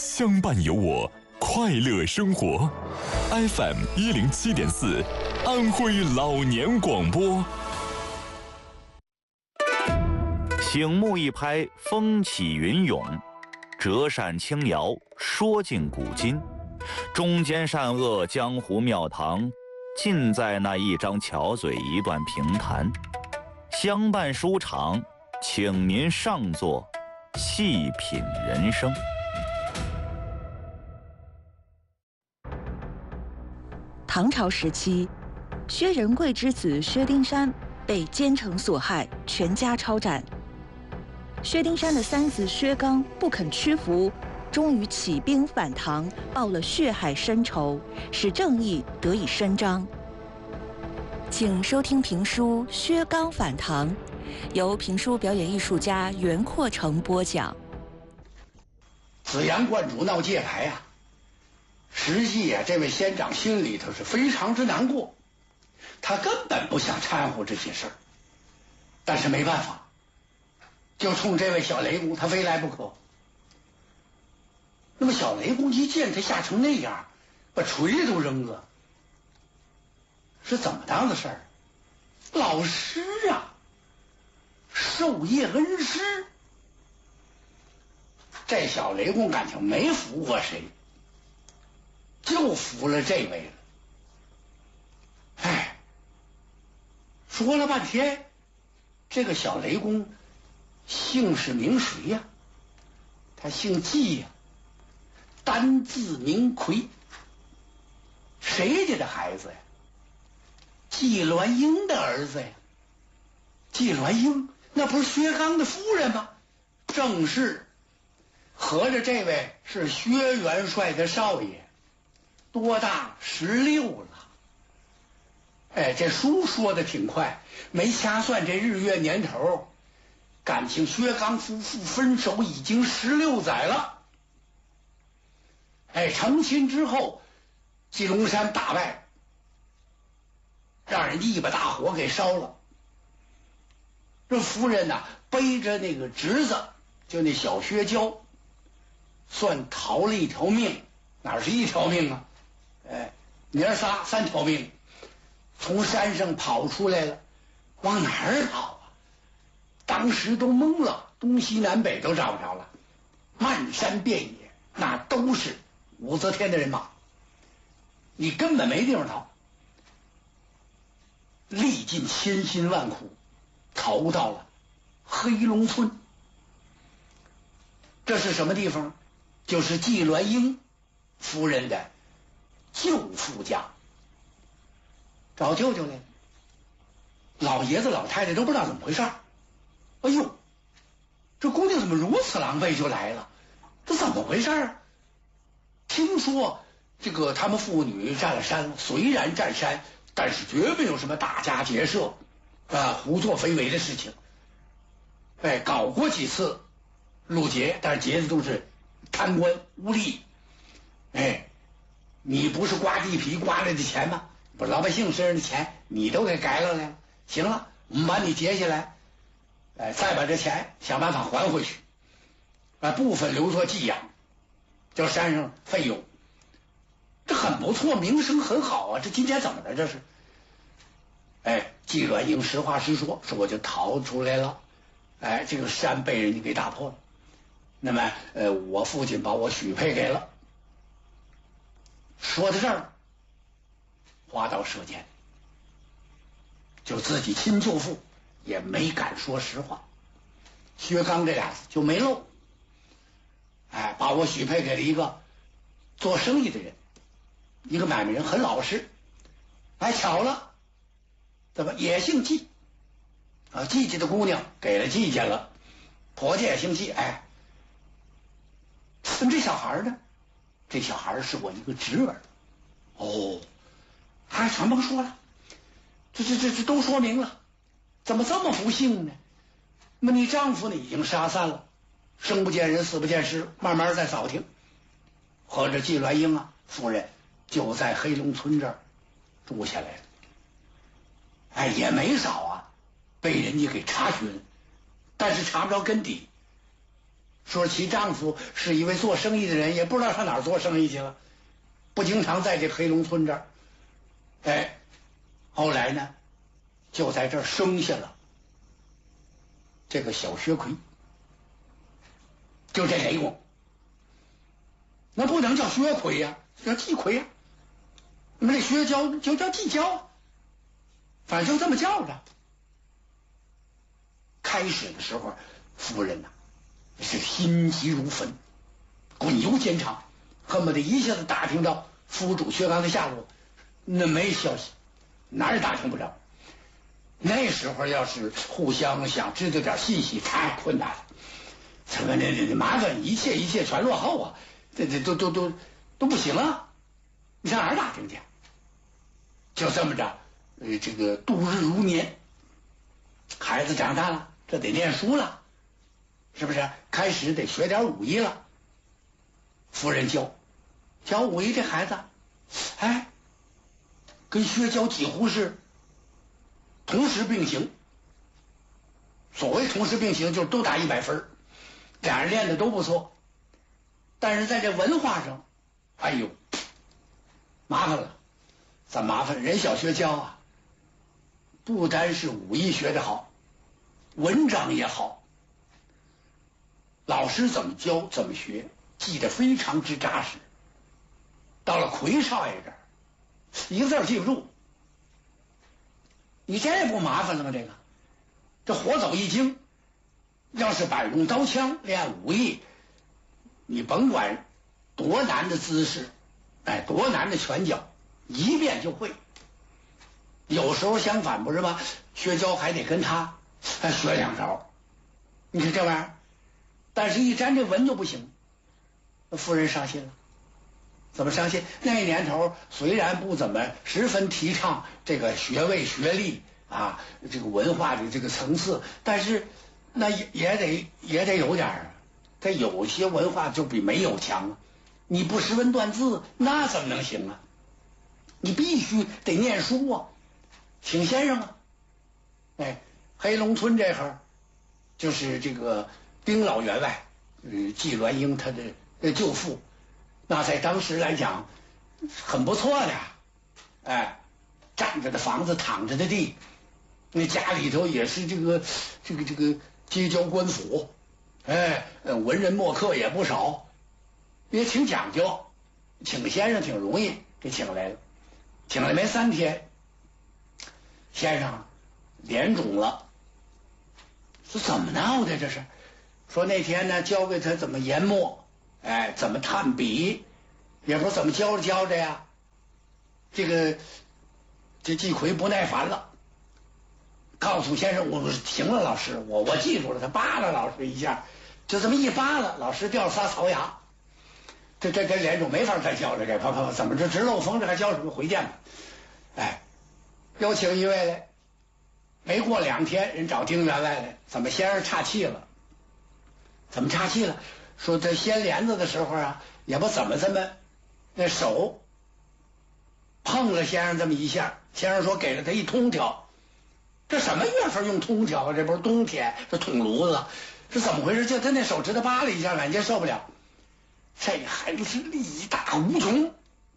相伴有我，快乐生活。FM 107.4，安徽老年广播。 醒目一拍，风起云涌；折扇轻摇，说尽古今。中间善恶，江湖庙堂，尽在那一张巧嘴，一段评弹。相伴书场，请您上座，细品人生。 唐朝时期，薛仁贵之子薛丁山被奸臣所害，全家抄斩。薛丁山的三子薛刚不肯屈服，终于起兵反唐，报了血海深仇，使正义得以伸张。请收听评书《薛刚反唐》，由评书表演艺术家袁阔成播讲。 紫阳观主闹界牌啊，实际这位县长心里头是非常之难过，他根本不想掺和这些事儿，但是没办法，就冲这位小雷公他非来不可。那么小雷公一见他吓成那样，把锤都扔了，是怎么当的事儿？老师啊，授业恩师，这小雷公感情没服过谁，就服了这位了。哎，说了半天，这个小雷公姓氏名谁呀？他姓纪呀，单字名奎。谁家的孩子呀？纪鸾英的儿子呀。纪鸾英那不是薛刚的夫人吗？正是。合着这位是薛元帅的少爷，多大？16了。哎，这书说的挺快，没掐算这日月年头，感情薛刚夫妇分手已经16载了。哎，成亲之后，纪龙山打败，让人一把大火给烧了。这夫人呐，背着那个侄子，就那小薛娇，算逃了一条命。哪是一条命啊？哎，娘仨3条命，从山上跑出来了，往哪儿跑啊？当时都懵了，东西南北都找不着了，漫山遍野，那都是武则天的人马，你根本没地方逃。历尽千辛万苦，逃到了黑龙村。这是什么地方？就是纪鸾英夫人的舅父家。找舅舅来了，老爷子老太太都不知道怎么回事。哎呦，这姑娘怎么如此狼狈就来了？这怎么回事啊？听说这个他们父女占了山，虽然占山，但是绝没有什么打家劫舍胡作非为的事情。哎，搞过几次路劫，但是劫的都是贪官污吏。哎，你不是刮地皮刮来的钱吗？不是老百姓身上的钱，你都给改了来了。行了，我们把你劫下来，再把这钱想办法还回去，部分留作寄养，叫山上费用。这很不错，名声很好啊。这今天怎么了？这是？哎，纪鸾英实话实说，说我就逃出来了。哎，这个山被人家给打破了。那么，我父亲把我许配给了。说到这儿，花刀舌尖，就自己亲舅父也没敢说实话。薛刚这俩字就没漏。哎，把我许配给了一个做生意的人，一个买卖人，很老实。哎，巧了，怎么也姓纪啊？季家的姑娘给了季家了，婆家也姓纪。哎，那么这小孩呢？这小孩是我一个侄儿。哦，还全甭说了，这都说明了，怎么这么不幸呢？那么你丈夫呢已经杀散了，生不见人，死不见尸，慢慢再扫听。合着纪鸾英啊夫人就在黑龙村这儿住下来了。哎，也没少啊，被人家给查询，但是查不着根底。 说其丈夫是一位做生意的人，也不知道上哪儿做生意去了，不经常在这黑龙村这儿。哎，后来呢，就在这儿生下了这个小薛奎，就这雷公。那不能叫薛奎呀，叫季奎呀。那么这薛娇就叫季娇，反正就这么叫着。开始的时候，夫人呐，是心急如焚，滚油兼长，恨不得一下子打听到夫主薛刚的下落。那没消息，哪儿也打听不着。那时候要是互相想知道点信息，太困难了。这个那麻烦，一切全落后啊！这都不行啊！你上哪儿打听去？就这么着，这个度日如年。孩子长大了，这得念书了，是不是？开始得学点武艺了。夫人教武艺，这孩子，哎，跟薛娇几乎是同时并行。所谓同时并行，就是都打100分，俩人练的都不错。但是在这文化上，哎呦，麻烦了。怎么麻烦？人小薛娇啊，不单是武艺学得好，文章也好，老师怎么教怎么学，记得非常之扎实。到了奎少爷这儿，一个字儿记不住。你这也不麻烦了吗？这活走一经，要是摆用刀枪练武艺，你甭管多难的姿势，哎，多难的拳脚，一遍就会。有时候相反不是吗？薛娇还得跟他学2招。你看这玩意儿，但是一沾这文就不行。夫人伤心了。怎么伤心？那年头虽然不怎么十分提倡这个学位学历啊，这个文化的这个层次，但是那也得有点儿。他有些文化就比没有强啊。你不识文断字，那怎么能行啊？你必须得念书啊，请先生啊。哎，黑龙村这会儿就是这个丁老员外，季鸾英他的舅父。那在当时来讲，很不错的，哎，站着的房子，躺着的地，那家里头也是这个街郊官府，哎，文人墨客也不少，也挺讲究。请先生挺容易，给请来了，请来没3天，先生脸肿了，说怎么闹的这是？说那天呢教给他怎么研墨。哎，怎么炭笔，也不知道怎么教着呀。这季奎不耐烦了，告诉先生，我行了，老师，我记住了。他扒拉老师一下，就这么一扒拉，老师掉了仨槽牙。这脸肿没法再教了，这怎么这直漏风，这还教什么？回见吧。哎，又请一位来，没过2天，人找丁员外来，怎么先生岔气了？怎么岔气了？说这掀帘子的时候啊，也不怎么那手碰了先生这么一下，先生说给了他一通条。这什么月份用通条啊？这不是冬天，这捅炉子，是怎么回事？就他那手指头扒了一下，感觉受不了。这孩子是力大无穷。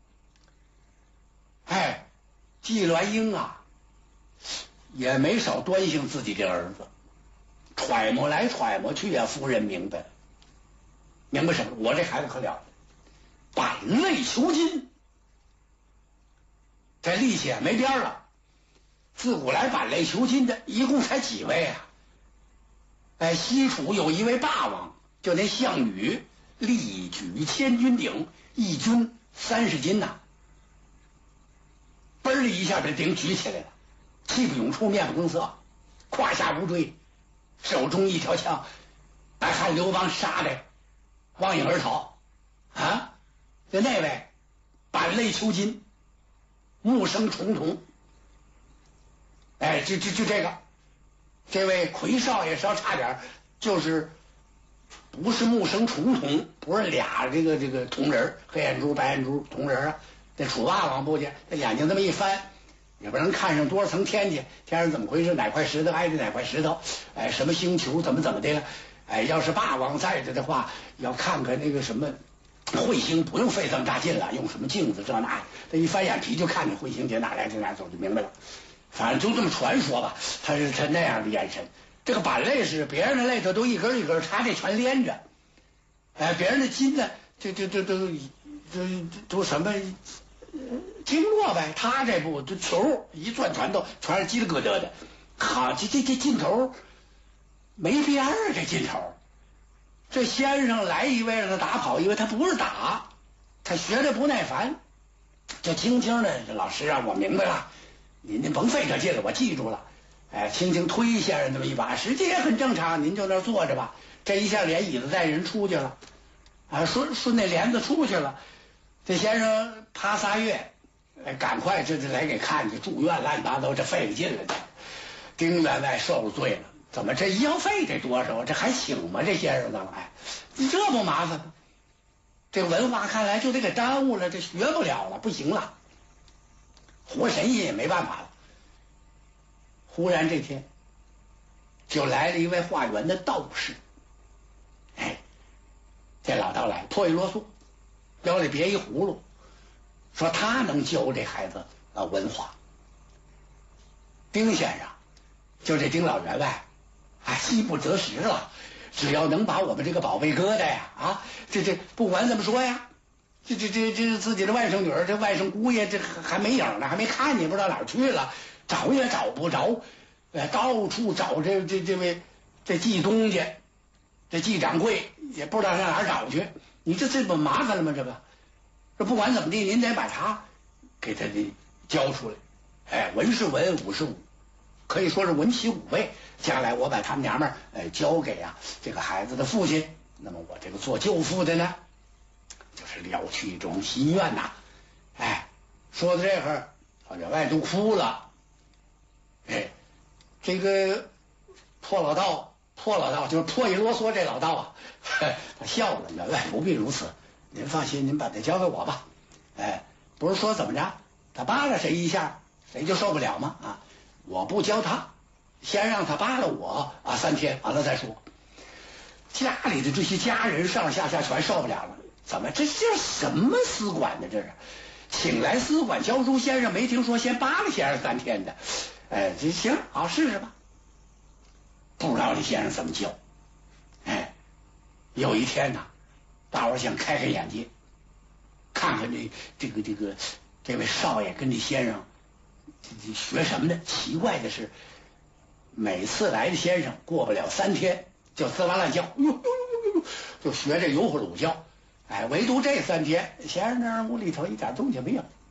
哎，季鸾英啊，也没少端详自己这儿子，揣摩来揣摩去啊，夫人明白了。明白什么？我这孩子可了不得，板类求金，这力气没边了。自古来板类求金的，一共才几位啊？哎，西楚有一位霸王，就那项羽，力举千钧鼎，一钧30斤呐。嘣儿一下，这鼎举起来了，气不涌出，面不更色，胯下无坠，手中一条枪，把汉刘邦杀的望影而逃啊！就那位板类求金，木生重瞳。哎，就这个，这位奎少爷稍差点，就是不是木生重瞳，不是俩这个铜人，黑眼珠白眼珠铜人啊。这楚霸王不去，这眼睛这么一翻，也不能看上多少层天去，天上怎么回事？哪块石头挨着哪块石头？哎，什么星球怎么的了？ 哎，要是霸王在这的话，要看看那个什么彗星，不用费这么大劲了，用什么镜子这那，这一翻眼皮就看见彗星这哪来这哪走就明白了。反正就这么传说吧，他那样的眼神。这个板类是别人的类头都一根一根，他这全连着。哎，别人的筋呢，都什么经络呗，他这不就球一转船头全是叽里咯噔的，好，这劲头没边儿，这劲头。这先生来一位让他打跑一位，他不是打，他学的不耐烦，就轻轻的，老师啊，我明白了，您甭费这劲了，我记住了。哎，轻轻推先生这么一把，实际也很正常，您就那儿坐着吧。这一下连椅子带人出去了，啊，顺那帘子出去了。这先生趴仨月，哎，赶快这来给看去，住院乱七八糟，这费了劲了。这丁员外受了罪了，怎么这医药费得多少？这还请吗？这先生呢？哎，你这不麻烦吗？这文化看来就得给耽误了，这学不了了，不行了，活神医也没办法了。忽然这天，就来了一位化缘的道士。哎，这老道来，破衣啰嗦，腰里别一葫芦，说他能教这孩子文化。丁先生，就这丁老员外，哎，饥不择食了。只要能把我们这个宝贝疙瘩呀，啊，这不管怎么说呀，这自己的外甥女儿，这外甥姑爷，这还没影呢，还没看见，不知道哪儿去了。找也找不着，到处找这位这季东家，这季掌柜也不知道上哪儿找去。你这不麻烦了吗？这不管怎么地，您得把他给他交出来。哎，文是文，武是武，可以说是文起武备。将来我把他们娘们交给这个孩子的父亲，那么我这个做舅父的呢，就是了去一种心愿呐。哎，说到这会儿，老员外都哭了。哎，这个破老道就是破衣啰嗦这老道啊，他笑了。员外不必如此，您放心，您把他交给我吧。哎，不是说怎么着，他扒拉谁一下，谁就受不了吗？啊，我不教他，先让他扒拉我3天，完了再说。家里的这些家人上上下下全受不了了。怎么这什么司管呢？这是请来司管教书先生，没听说先扒拉先生3天的。哎，这行，好试试吧。不知道这先生怎么教。哎，有一天呢，大伙想开开眼界，看看这位少爷跟这先生这学什么呢？奇怪的是，每次来的先生过不了3天就滋哇乱叫，就学这油葫芦叫。哎，唯独这3天，先生那屋里头一点动静没有。